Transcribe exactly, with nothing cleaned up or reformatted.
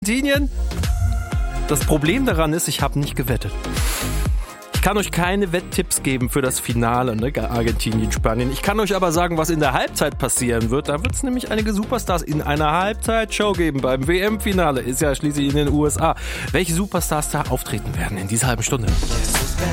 Argentinien? Das Problem daran ist, ich habe nicht gewettet. Ich kann euch keine Wetttipps geben für das Finale, ne? Argentinien, Spanien. Ich kann euch aber sagen, was in der Halbzeit passieren wird. Da wird es nämlich einige Superstars in einer Halbzeitshow geben beim W M-Finale. Ist ja schließlich in den U S A. Welche Superstars da auftreten werden in dieser halben Stunde?